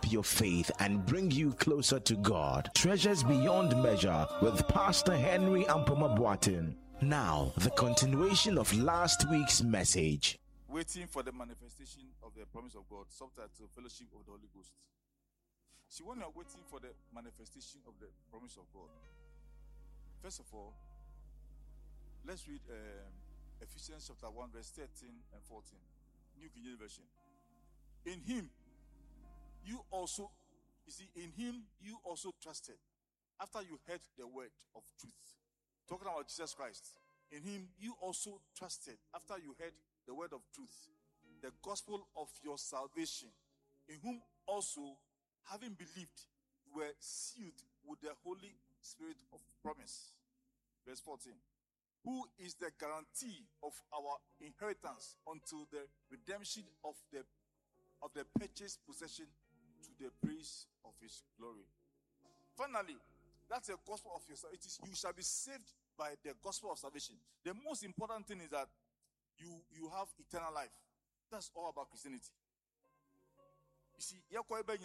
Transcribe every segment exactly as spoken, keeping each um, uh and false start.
your faith and bring you closer to God. Treasures Beyond Measure with Pastor Henry Ampoma Boateng. Now, the continuation of last week's message. Waiting for the manifestation of the promise of God, subtitle Fellowship of the Holy Ghost. See, when you're waiting for the manifestation of the promise of God, first of all, let's read um, Ephesians chapter one, verse thirteen and fourteen, New King James Version. In him, you also, you see, in him you also trusted after you heard the word of truth. Talking about Jesus Christ. In him you also trusted after you heard the word of truth, the gospel of your salvation, in whom also, having believed, you were sealed with the Holy Spirit of promise. Verse fourteen. Who is the guarantee of our inheritance until the redemption of the of the purchased possession to the praise of his glory. Finally, that's the gospel of your salvation. It is you shall be saved by the gospel of salvation. The most important thing is that you you have eternal life. That's all about Christianity. You see, whether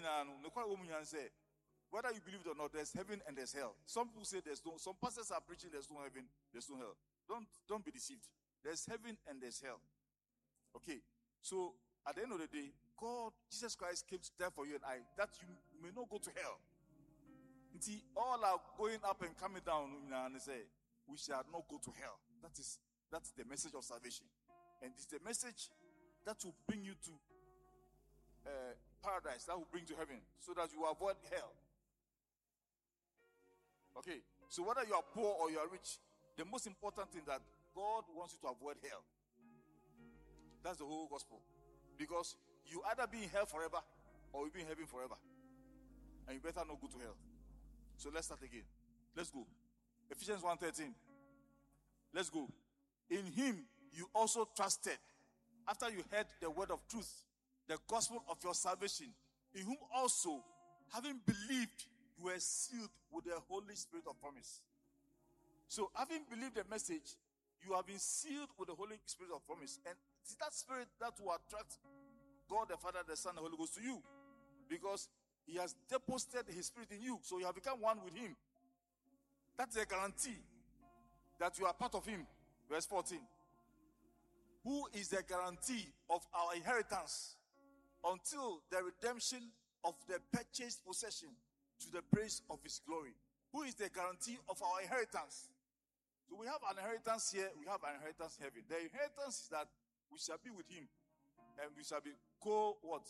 you believe it or not, there's heaven and there's hell. Some people say there's no, some pastors are preaching there's no heaven, there's no hell. Don't don't be deceived. There's heaven and there's hell. Okay, so at the end of the day, God, Jesus Christ came to die for you and I, that you may not go to hell. See, all are going up and coming down, and they say, we shall not go to hell. That is that's the message of salvation. And it's the message that will bring you to uh, paradise, that will bring you to heaven, so that you avoid hell. Okay, so whether you are poor or you are rich, the most important thing that God wants you to avoid hell. That's the whole gospel. Because you either be in hell forever or you be in heaven forever. And you better not go to hell. So let's start again. Let's go. Ephesians one thirteen. Let's go. In him you also trusted after you heard the word of truth, the gospel of your salvation, in whom also, having believed, you were sealed with the Holy Spirit of promise. So having believed the message, you have been sealed with the Holy Spirit of promise. And it's that spirit that will attract God the Father, the Son, the Holy Ghost to you. Because he has deposited his spirit in you. So you have become one with him. That's a guarantee that you are part of him. Verse fourteen. Who is the guarantee of our inheritance until the redemption of the purchased possession to the praise of his glory? Who is the guarantee of our inheritance? So we have an inheritance here, we have an inheritance in heaven. The inheritance is that we shall be with him and we shall be co what?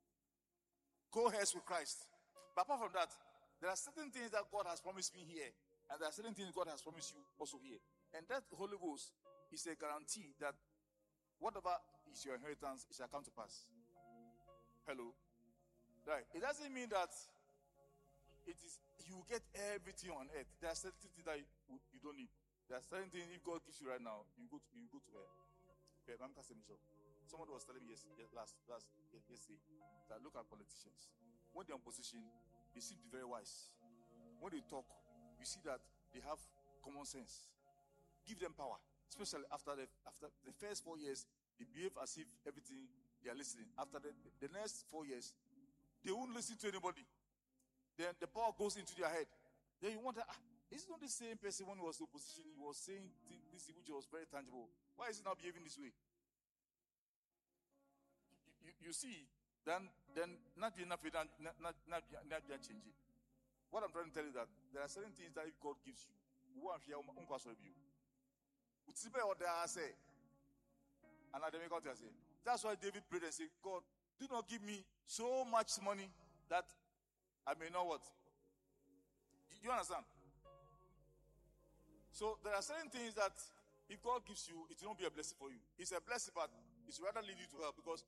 Co-heirs with Christ. But apart from that, there are certain things that God has promised me here, and there are certain things God has promised you also here. And that Holy Ghost is a guarantee that whatever is your inheritance, it shall come to pass. Hello? Right. It doesn't mean that it is you get everything on earth. There are certain things that you, you don't need. There are certain things if God gives you right now, you go to you go to hell. Okay, somebody was telling me yes, yes, last last yesterday that look at politicians. When they're in position, they seem to be very wise. When they talk, you see that they have common sense. Give them power, especially after the after the first four years, they behave as if everything they are listening. After the, the next four years, they won't listen to anybody. Then the power goes into their head. Then you wonder, ah, is it not the same person when he was in opposition? He was saying this which was very tangible. Why is he now behaving this way? You, you, you see, then then not enough, not not not not change it. What I'm trying to tell you is that there are certain things that if God gives you, who are here, who can serve you. And I make out say. That's why David prayed and said, God, do not give me so much money that I may not what? You understand? So there are certain things that if God gives you, it will not be a blessing for you. It's a blessing, but it's rather lead you to hell because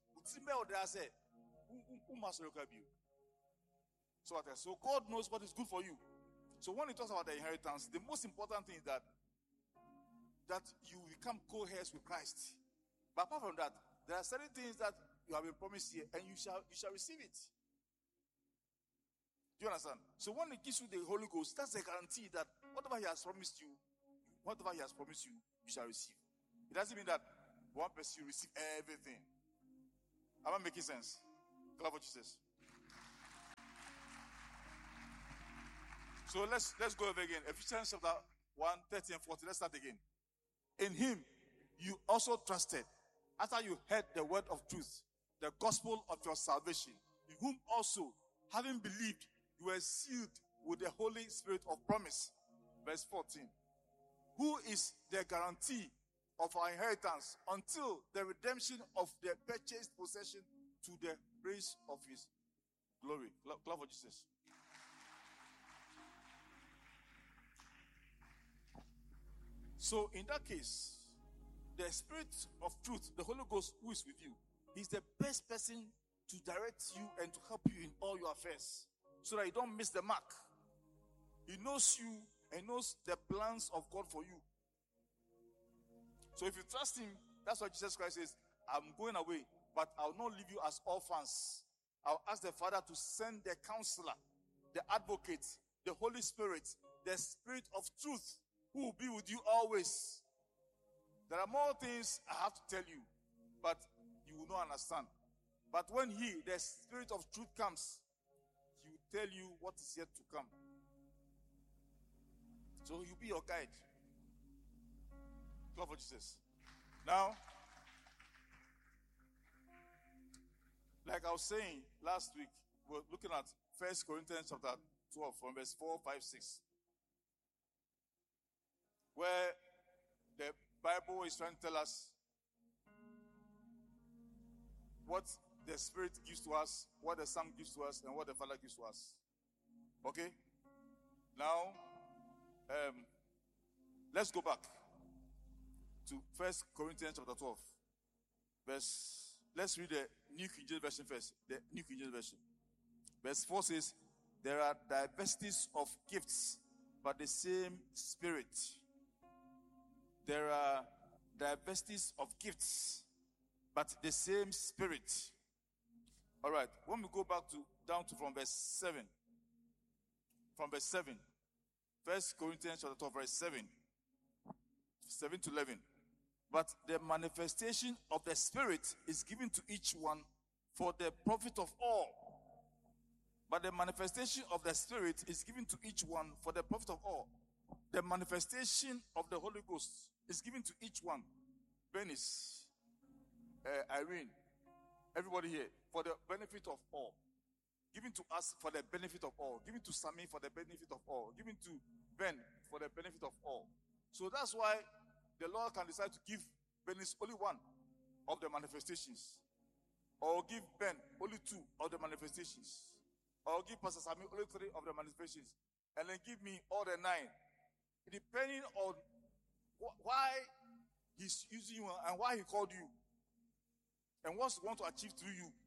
who must look at you? So, so God knows what is good for you. So when he talks about the inheritance, the most important thing is that that you become co-heirs with Christ. But apart from that, there are certain things that you have been promised here, and you shall you shall receive it. Do you understand? So when he gives you the Holy Ghost, that's a guarantee that whatever he has promised you, whatever he has promised you, you shall receive. It doesn't mean that one person will receive everything. Am I making sense? Clap for Jesus. So let's let's go over again. Ephesians chapter one, thirty and forty. Let's start again. In him you also trusted, after you heard the word of truth, the gospel of your salvation, in whom also, having believed, you were sealed with the Holy Spirit of promise. Verse fourteen. Who is the guarantee of our inheritance until the redemption of the purchased possession to the praise of his glory. Clap for Jesus. So in that case, the Spirit of truth, the Holy Ghost who is with you, is the best person to direct you and to help you in all your affairs, so that you don't miss the mark. He knows you and knows the plans of God for you. So if you trust him, that's why Jesus Christ says, I'm going away, but I'll not leave you as orphans. I'll ask the Father to send the counselor, the advocate, the Holy Spirit, the Spirit of truth, who will be with you always. There are more things I have to tell you, but you will not understand. But when he, the Spirit of truth, comes, he will tell you what is yet to come. So he'll be your guide. Clap for Jesus. Now, like I was saying last week, we're looking at First Corinthians chapter twelve from verse four, five, six. Where the Bible is trying to tell us what the Spirit gives to us, what the Son gives to us, and what the Father gives to us. Okay? Now, um, let's go back to First Corinthians chapter twelve. Verse, let's read the New King James Version first. The New King James Version. Verse four says, there are diversities of gifts, but the same Spirit. There are diversities of gifts, but the same Spirit. All right. When we go back to down to from verse seven, from verse seven, First Corinthians chapter twelve, verse seven, seven to eleven. But the manifestation of the Spirit is given to each one for the profit of all. But the manifestation of the Spirit is given to each one for the profit of all. The manifestation of the Holy Ghost is given to each one. Venice, uh, Irene, everybody here, for the benefit of all. Given to us for the benefit of all. Given to Sami for the benefit of all. Given to Ben for the benefit of all. So that's why the Lord can decide to give Venice only one of the manifestations. Or give Ben only two of the manifestations. Or give Pastor Sami only three of the manifestations. And then give me all the nine. Depending on wh- why he's using you and why he called you. And what he wants to achieve through you.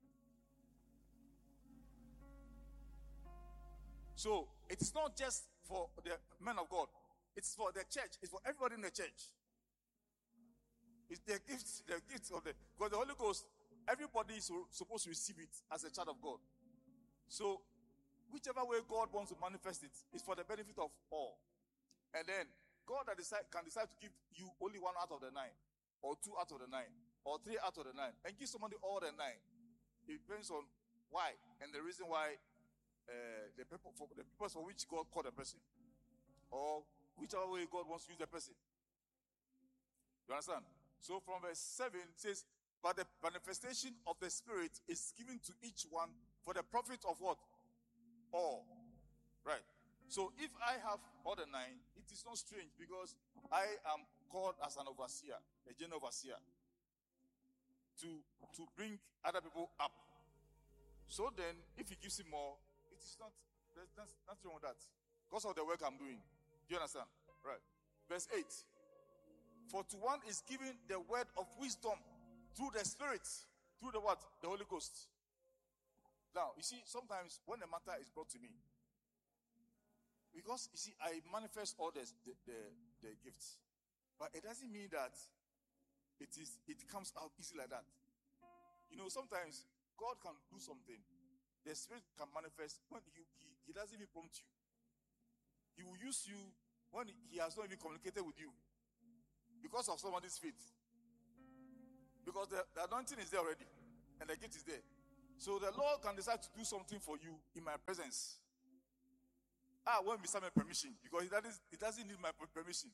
So, it is not just for the men of God. It's for the church. It's for everybody in the church. It's the gifts, the gifts of the, because the Holy Ghost, everybody is supposed to receive it as a child of God. So, whichever way God wants to manifest it, is for the benefit of all. And then, God that decide, can decide to give you only one out of the nine, or two out of the nine, or three out of the nine, and give somebody all the nine. It depends on why, and the reason why, uh, the people for the purpose for which God called the person, or whichever way God wants to use the person. You understand? So from verse seven it says, but the manifestation of the Spirit is given to each one for the profit of what? All. Right. So if I have all the nine, it is not strange because I am called as an overseer, a general overseer, to, to bring other people up. So then, if he gives him more, it is not, there's nothing wrong with that. Because of the work I'm doing. Do you understand? Right. Verse eight. For to one is given the word of wisdom through the Spirit. Through the what? The Holy Ghost. Now, you see, sometimes when a matter is brought to me, because, you see, I manifest all the, the, the, the gifts. But it doesn't mean that it is it comes out easy like that. You know, sometimes God can do something. The Spirit can manifest when he, he, he doesn't even prompt you. He will use you when he has not even communicated with you. Because of somebody's faith. Because the, the anointing is there already. And the gift is there. So the Lord can decide to do something for you in my presence. I won't be some permission because it doesn't, it doesn't need my permission.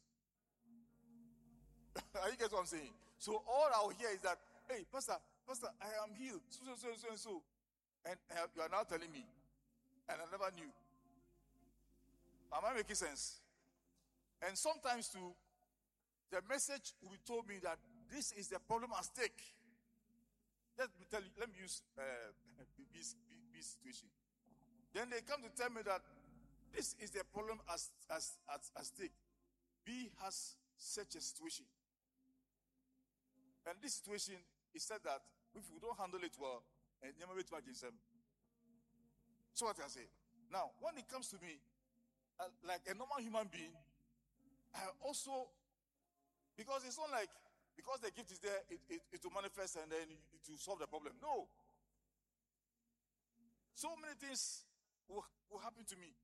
Are you get what I'm saying? So all I'll hear is that, hey, Pastor, Pastor, I am healed. So, so, so, so, and so. And uh, you are now telling me. And I never knew. Am I making sense? And sometimes too, the message will be told me that this is the problem at stake. Let me tell you, let me use uh, this, this situation. Then they come to tell me that this is the problem as, as, as, at stake. B has such a situation. And this situation is said that if we don't handle it well, and never wait to against them. So what I say? Now, when it comes to me, uh, like a normal human being, I also, because it's not like, because the gift is there, it, it, it will manifest and then it, it will solve the problem. No. So many things will, will happen to me.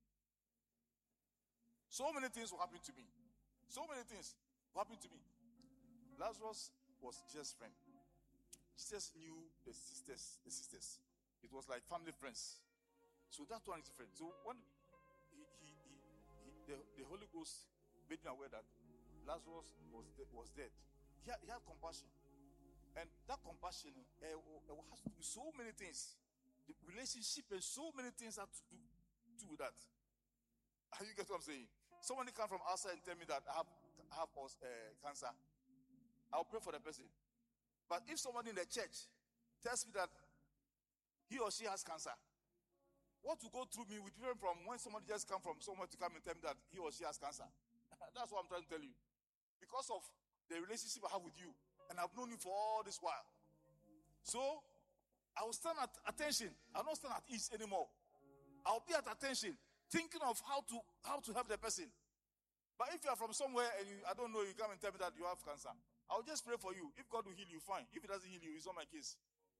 So many things will happen to me. So many things will happen to me. Lazarus was Jesus' friend. Jesus knew the sisters, the sisters. It was like family friends. So that one is different. So when he, he, he, he the, the Holy Ghost made me aware that Lazarus was de- was dead. He had, he had compassion, and that compassion uh, uh, has to do with so many things. The relationship and so many things have to do, do with that. You get what I'm saying? Somebody come from outside and tell me that I have I have uh, cancer. I'll pray for the person. But if somebody in the church tells me that he or she has cancer, what will go through me will different from when somebody just come from somewhere to come and tell me that he or she has cancer. That's what I'm trying to tell you. Because of the relationship I have with you, and I've known you for all this while. So, I will stand at attention. I'll not stand at ease anymore. I'll be at attention, thinking of how to how to help the person. But if you are from somewhere and you, I don't know, you come and tell me that you have cancer, I'll just pray for you. If God will heal you, fine. If He doesn't heal you, it's not my case.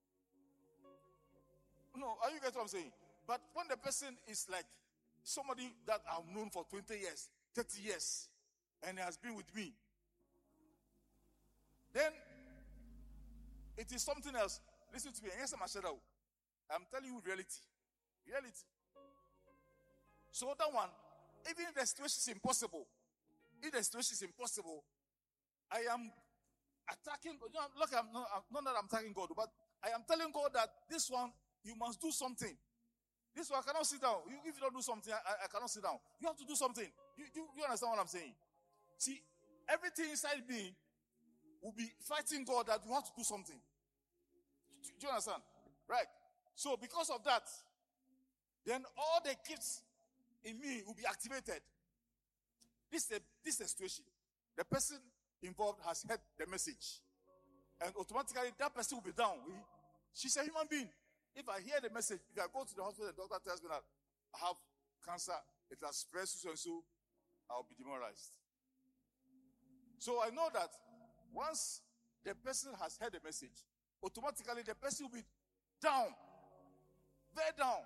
No, are you getting what I'm saying? But when the person is like somebody that I've known for twenty years, thirty years, and has been with me, then it is something else. Listen to me. Yes, I'm telling you reality. Reality. So that one, even if the situation is impossible, if the situation is impossible, I am attacking God. Look, I'm not, not that I'm attacking God, but I am telling God that this one, you must do something. This one, I cannot sit down. You, if you don't do something, I, I cannot sit down. You have to do something. You, you, you understand what I'm saying? See, everything inside me will be fighting God that you have to do something. Do, do you understand? Right. So because of that, then all the gifts in me will be activated. This is a, this is a situation. The person involved has heard the message. And automatically that person will be down. She's a human being. If I hear the message, if I go to the hospital and the doctor tells me that I have cancer, it has spread so and so, I'll be demoralized. So I know that once the person has heard the message, automatically the person will be down. Very down.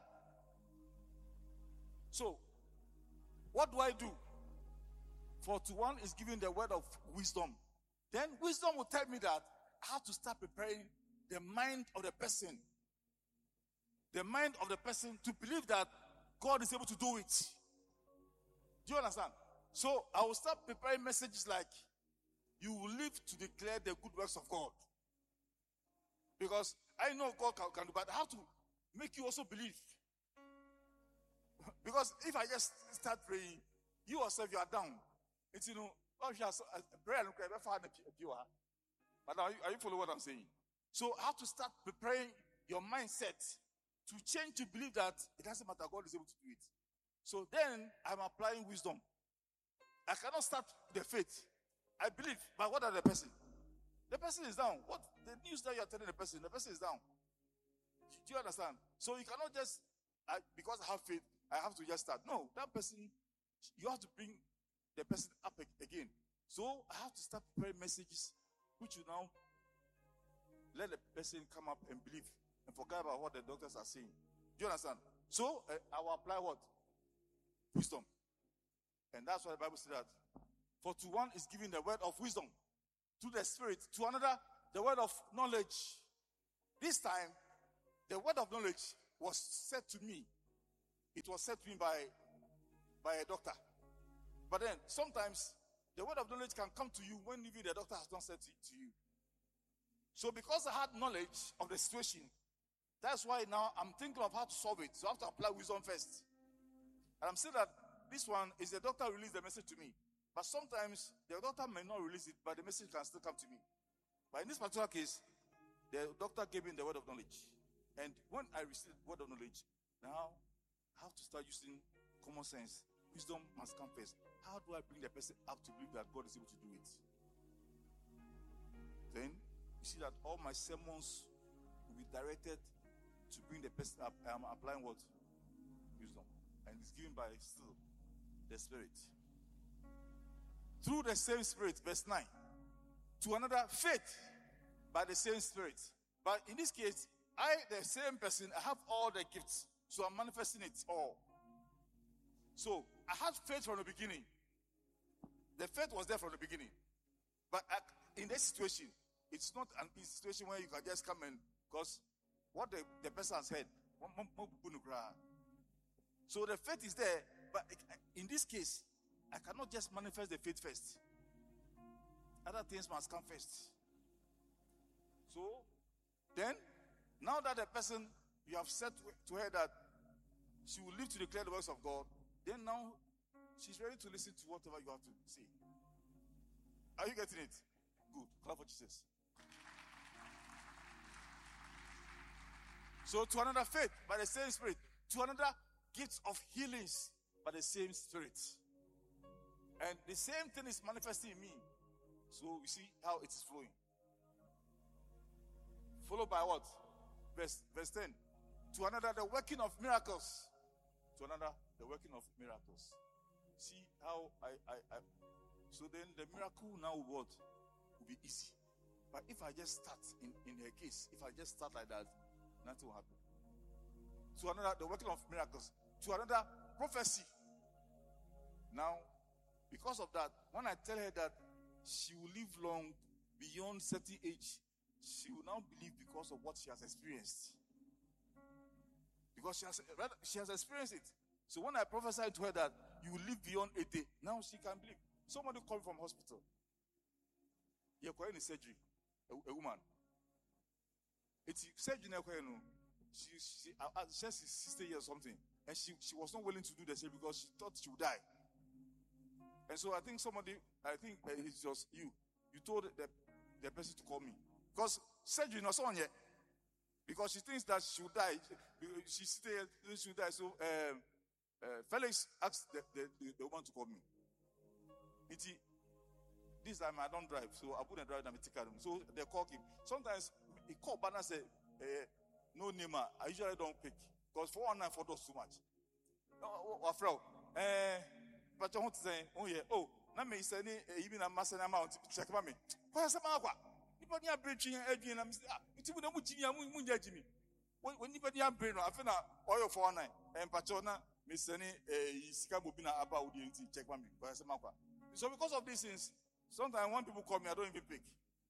So, what do I do? For to one is giving the word of wisdom. Then wisdom will tell me that I have to start preparing the mind of the person. The mind of the person to believe that God is able to do it. Do you understand? So I will start preparing messages like, you will live to declare the good works of God. Because I know God can, can do, but I have to make you also believe. Because if I just start praying, you yourself, you are down. It's, you know, prayer and but are you, are you following what I'm saying? So I have to start preparing your mindset to change to believe that it doesn't matter, God is able to do it. So then I'm applying wisdom. I cannot start the faith. I believe, but what are the person? The person is down. What the news that you are telling the person? The person is down. Do you understand? So you cannot just, I, because I have faith, I have to just start. No, that person, you have to bring the person up again. So I have to start preparing messages which will now let the person come up and believe and forget about what the doctors are saying. Do you understand? So uh, I will apply what? Wisdom. And that's why the Bible says that. For to one is given the word of wisdom, to the spirit, to another the word of knowledge. This time, the word of knowledge was said to me. It was said to me by by a doctor. But then sometimes the word of knowledge can come to you when even the doctor has not said it to you. So because I had knowledge of the situation, that's why now I'm thinking of how to solve it. So I have to apply wisdom first. And I'm saying that this one is the doctor released the message to me. But sometimes the doctor may not release it, but the message can still come to me. But in this particular case, the doctor gave me the word of knowledge. And when I received the word of knowledge, now I have to start using common sense. Wisdom must come first. How do I bring the person up to believe that God is able to do it? Then you see that all my sermons will be directed to bring the person up. I am applying what? Wisdom. And it's given by still the Spirit. Through the same Spirit, verse nine. To another, faith by the same Spirit. But in this case, I, the same person, I have all the gifts. So I'm manifesting it all. So I had faith from the beginning. The faith was there from the beginning. But I, in this situation, it's not an situation where you can just come and, because what the, the person has heard. So the faith is there, but in this case, I cannot just manifest the faith first. Other things must come first. So, then, now that the person, you have said to her that she will live to declare the voice of God, then now she's ready to listen to whatever you have to say. Are you getting it? Good. Clap for Jesus. So, to another, faith by the same Spirit. To another, gifts of healings by the same Spirit. And the same thing is manifesting in me. So you see how it is flowing. Followed by what? Verse, verse ten. To another, the working of miracles. To another, the working of miracles. See how I, I, I so then the miracle now what? Will be easy. But if I just start in, in her case, if I just start like that, nothing will happen. To another, the working of miracles. To another, prophecy. Now, because of that, when I tell her that she will live long beyond certain age, she will now believe because of what she has experienced. Because she has, rather, she has experienced it. So when I prophesied to her that you will live beyond eighty, now she can believe. Somebody called from hospital. You're going in surgery, a, a woman. It's surgery now. She, she, she has sixty years or something, and she, she was not willing to do the surgery because she thought she would die. And so I think somebody, I think uh, it was you. You told the, the person to call me. Because surgery not on yet. Because she thinks that she will die. She said she will die. So um, uh, Felix asked the, the, the, the woman to call me. Iti, this time I don't drive. So I wouldn't drive them. So they call him. Sometimes he called but I say, uh, no name. I usually don't pick. Because for one night for those too much. Oh, Afro. Eh. But I want to say, oh yeah, oh, now me say even a massive amount check by me. Why some aqua? Anybody are preaching again? I'm it's even a muchi, I'm Jimmy. When anybody are brain, I feel oil for one night and Pachona, Miss Sunny, a Scabubina about the check by me. Why some aqua? So because of these things, sometimes when people call me, I don't even pick.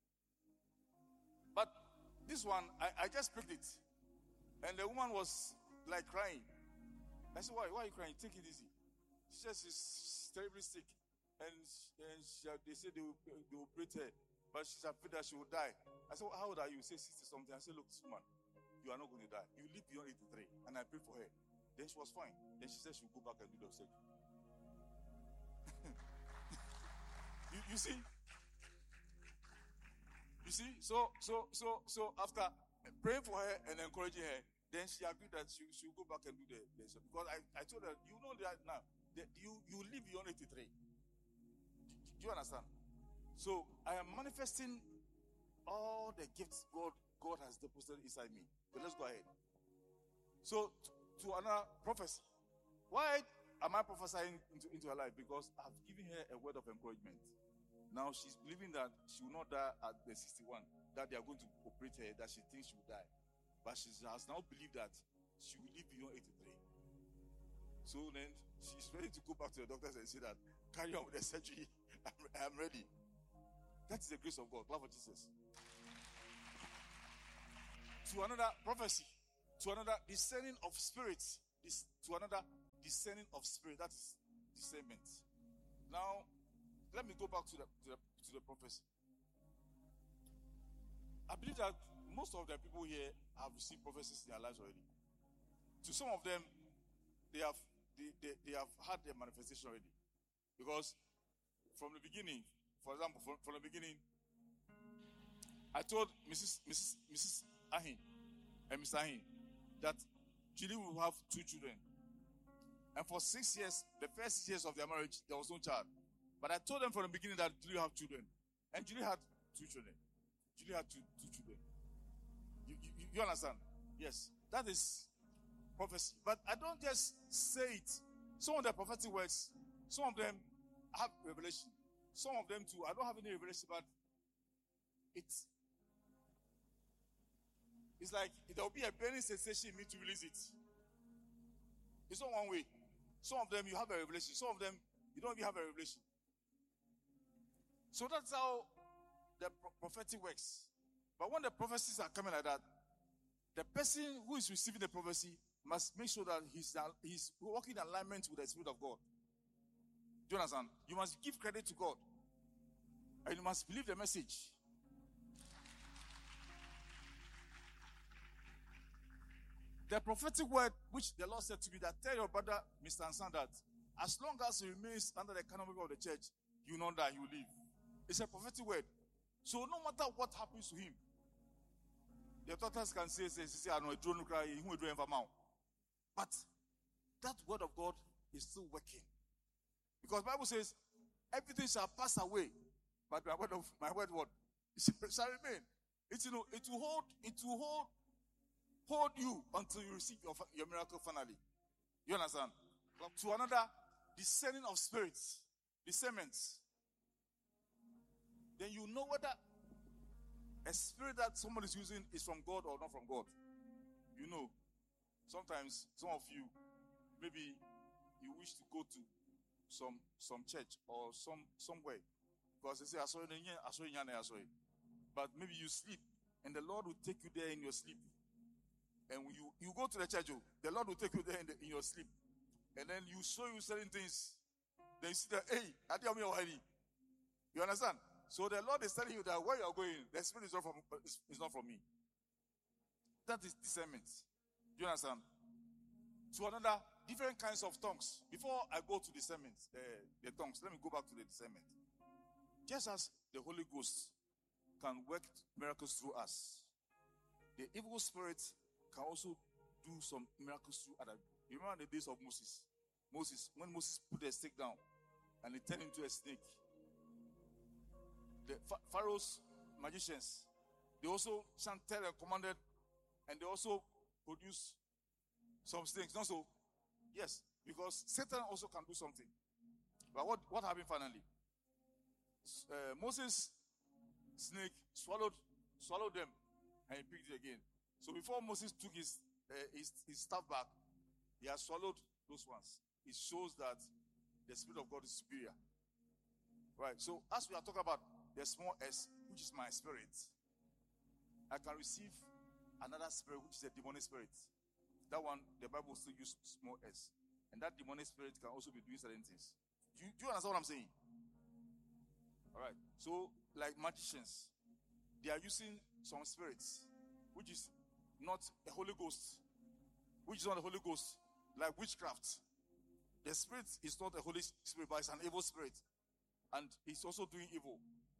But this one, I, I just picked it. And the woman was like crying. I said, why? Why are you crying? Take it easy. She says she's terribly sick, and, and she, they say they will, they will operate her, but she's afraid that she will die. I said, well, how old are you? Say sixty something. I said, look, this woman, you are not going to die. You live beyond eighty-three, and I pray for her. Then she was fine. Then she said she will go back and do the surgery. you, you see, you see. So, so, so, so after praying for her and encouraging her, then she agreed that she she will go back and do the, the surgery. Because I, I told her, you know that now. You, you live beyond eighty-three. Do you understand? So I am manifesting all the gifts God, God has deposited inside me. But let's go ahead. So to another prophecy. Why am I prophesying into, into her life? Because I've given her a word of encouragement. Now she's believing that she will not die at the sixty-one. That they are going to operate her, that she thinks she will die. But she has now believed that she will live beyond eighty-three. So then she's ready to go back to the doctors and say that, carry on with the surgery. I'm, I'm ready. That is the grace of God. Love of Jesus. To another prophecy. To another discerning of spirits. This, to another discerning of spirit. That is discernment. Now, let me go back to the, to the, to the prophecy. I believe that most of the people here have received prophecies in their lives already. To some of them, they have they, they, they have had their manifestation already. Because from the beginning, for example, from, from the beginning, I told Missus Missus Missus Ahin and Mister Ahin that Julie will have two children. And for six years, the first years of their marriage, there was no child. But I told them from the beginning that Julie have children. And Julie had two children. Julie had two, two children. You, you, you understand? Yes. That is prophecy. But I don't just say it. Some of the prophetic words, some of them have revelation. Some of them too. I don't have any revelation, but it's it's like there will be a burning sensation in me to release it. It's not one way. Some of them you have a revelation. Some of them you don't even have a revelation. So that's how the prophetic works. But when the prophecies are coming like that, the person who is receiving the prophecy must make sure that he's, he's working in alignment with the Spirit of God. Do you understand? You must give credit to God. And you must believe the message. The prophetic word which the Lord said to me, that tell your brother, Mister Ansan, that as long as he remains under the canopy of the church, you know that he will live. It's a prophetic word. So no matter what happens to him, the daughters can say, say, say, I know a drone cry, he will do it. But that word of God is still working. Because the Bible says, everything shall pass away, but my word of my word what? It shall remain. It, you know, it will hold, it will hold, hold you until you receive your, your miracle finally. You understand? To another, discerning of spirits, discernments. Then you know whether a spirit that someone is using is from God or not from God. You know. Sometimes, some of you, maybe you wish to go to some some church or some somewhere. Because they say, I saw it, I saw it, I saw it. But maybe you sleep, and the Lord will take you there in your sleep. And when you, you go to the church, the Lord will take you there in, the, in your sleep. And then you show you certain things. Then you see that, hey, I tell me already. You understand? So the Lord is telling you that where you are going, the Spirit is not from, is not from me. That is discernment. Do you understand? To another, different kinds of tongues. Before I go to discernment, uh, the tongues, let me go back to the discernment. Just as the Holy Ghost can work miracles through us, the evil spirit can also do some miracles through others. You remember the days of Moses? Moses, when Moses put a stick down and it turned into a snake. The Pharaoh's magicians, they also chanted and commanded, and they also produced some things. Not so, yes, because Satan also can do something. But what, what happened finally? Uh, Moses' snake swallowed swallowed them, and he picked it again. So before Moses took his, uh, his his staff back, he has swallowed those ones. It shows that the Spirit of God is superior. Right. So as we are talking about the small s, which is my spirit, I can receive another spirit, which is a demonic spirit. That one, the Bible still uses small s. And that demonic spirit can also be doing certain things. Do you, do you understand what I'm saying? Alright. So, like magicians, they are using some spirits, which is not a Holy Ghost. Which is not a Holy Ghost. Like witchcraft. The spirit is not a Holy Spirit, but it's an evil spirit. And it's also doing evil.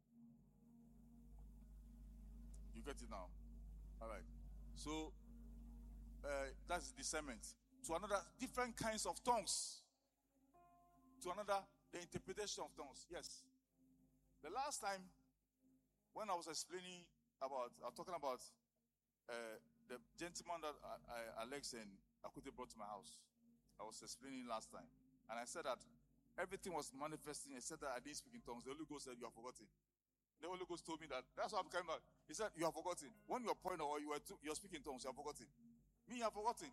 You get it now? Alright. So, uh, that's discernment. To another, different kinds of tongues. To another, the interpretation of tongues. Yes. The last time, when I was explaining about, I was talking about uh, the gentleman that I, I, Alex and Akute brought to my house. I was explaining last time. And I said that everything was manifesting except that I didn't speak in tongues. The Holy Ghost said, you have forgotten. The Holy Ghost told me that. That's why I'm coming back. He said, you have forgotten. When you're pouring or you are to, you're speaking tongues, you have forgotten. Me, you have forgotten.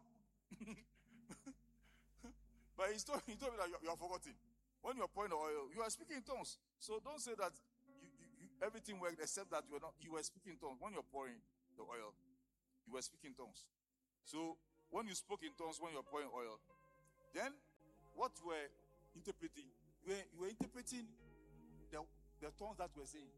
But he told, he told me that you, you have forgotten. When you're pouring the oil, you are speaking in tongues. So don't say that you, you, you, everything worked except that you were not. You were speaking in tongues. When you're pouring the oil, you were speaking in tongues. So when you spoke in tongues, when you're pouring oil, then what were interpreting, you were, you were interpreting the, the tongues that we were saying.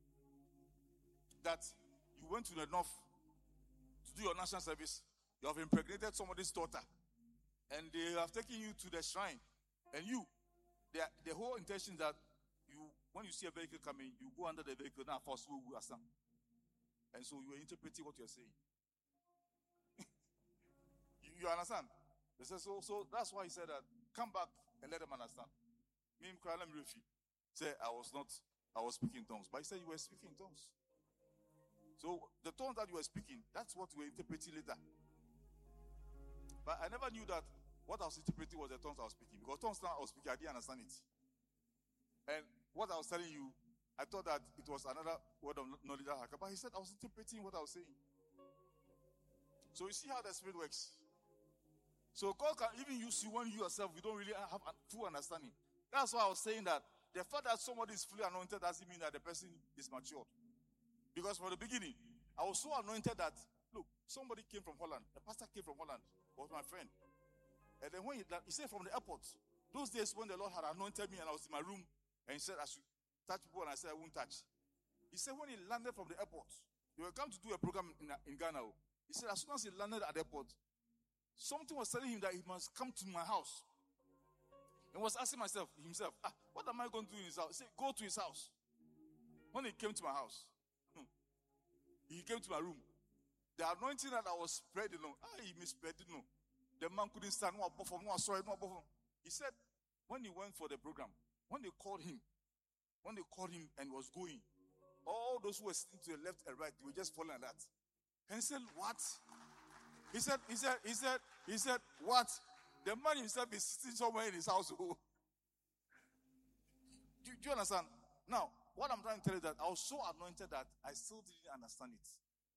That you went to the north to do your national service, you have impregnated somebody's daughter, and they have taken you to the shrine, and you, the, the whole intention that you, when you see a vehicle coming, you go under the vehicle, now force who you are some. And so you are interpreting what you are saying. you, you understand? They said, so, so that's why he said that, come back and let them understand. Me, Mkralam Rufi, said I was not, I was speaking tongues, but he said you were speaking tongues. So the tongues that you were speaking, that's what we were interpreting later. But I never knew that what I was interpreting was the tongues I was speaking. Because tongues I was speaking, I didn't understand it. And what I was telling you, I thought that it was another word of knowledge. But he said I was interpreting what I was saying. So you see how the Spirit works. So God can even use you when you yourself, you don't really have a full understanding. That's why I was saying that the fact that somebody is fully anointed doesn't mean that the person is matured. Because from the beginning, I was so anointed that, look, somebody came from Holland. The pastor came from Holland. Was my friend. And then when he, he said from the airport, those days when the Lord had anointed me and I was in my room, and he said I should touch people, and I said I won't touch. He said when he landed from the airport, they were come to do a program in, in Ghana. He said as soon as he landed at the airport, something was telling him that he must come to my house. And was asking myself, himself, ah, what am I going to do in his house? He said, go to his house. When he came to my house, he came to my room. The anointing that I was spreading, you know, ah, he misspread it, you know. The man couldn't stand. No, no, sorry, no, he said, when he went for the program, when they called him, when they called him and he was going, all those who were sitting to the left and right, they were just falling like that. And he said, what? He said, he said, he said, he said, what? The man himself is sitting somewhere in his house. do, do you understand? Now, what I'm trying to tell you is that I was so anointed that I still didn't understand it.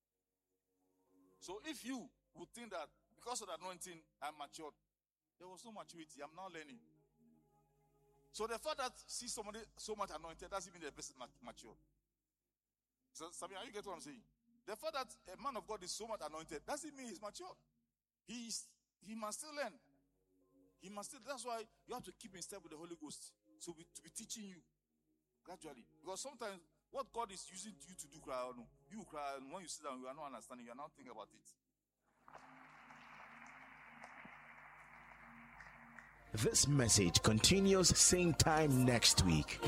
So if you would think that because of the anointing I'm matured, there was no maturity. I'm now learning. So the fact that see somebody so much anointed doesn't mean the person is mature. So, Samir, you get what I'm saying? The fact that a man of God is so much anointed doesn't mean he's mature. He's he must still learn. He must still. That's why you have to keep in step with the Holy Ghost. So we, to be teaching you gradually. Because sometimes what God is using you to do, cry, no, you cry, and when you sit down, you are not understanding, you are not thinking about it. This message continues same time next week.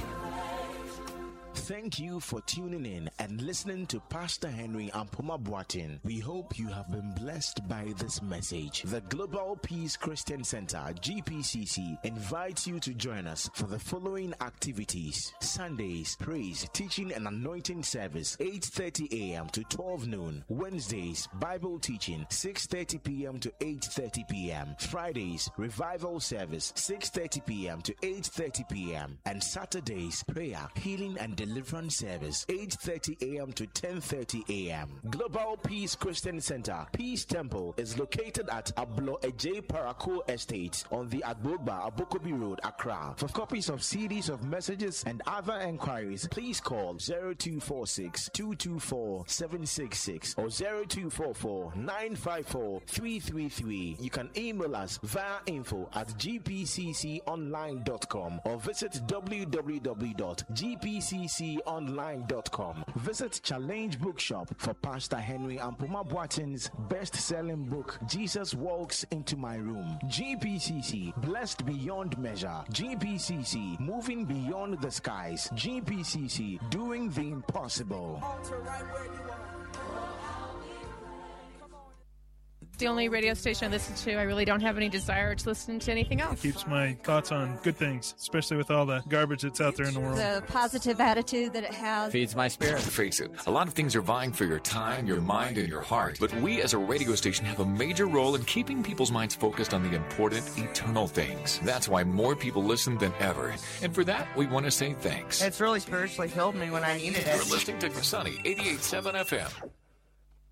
Thank you for tuning in and listening to Pastor Henry Ampoma Boateng. We hope you have been blessed by this message. The Global Peace Christian Center, G P C C, invites you to join us for the following activities. Sundays, praise, teaching and anointing service, eight thirty a.m. to twelve noon. Wednesdays, Bible teaching, six thirty p.m. to eight thirty p.m. Fridays, revival service, six thirty p.m. to eight thirty p.m. And Saturdays, prayer, healing and deliverance service, eight thirty a.m. to ten thirty a.m. Global Peace Christian Center, Peace Temple, is located at Ablo Eje Parako Estate on the Agbogba Abokobi Road, Accra. For copies of C Ds of messages and other enquiries, please call zero two four six, two two four, seven six six or zero two four four, nine five four, three three three. You can email us via info at g p c c online dot com or visit w w w dot g p c c online dot com. Visit Challenge Bookshop for Pastor Henry Ampoma Boateng's best-selling book, Jesus Walks Into My Room. G P C C, blessed beyond measure. G P C C, moving beyond the skies. G P C C, doing the impossible. The only radio station I listen to. I really don't have any desire to listen to anything else. It keeps my thoughts on good things, especially with all the garbage that's out there in the world. The positive attitude that it has feeds my spirit. Face it, a lot of things are vying for your time, your mind, and your heart. But we as a radio station have a major role in keeping people's minds focused on the important, eternal things. That's why more people listen than ever. And for that, we want to say thanks. It's really spiritually filled me when I needed it. You're listening to Sunny eighty-eight point seven F M.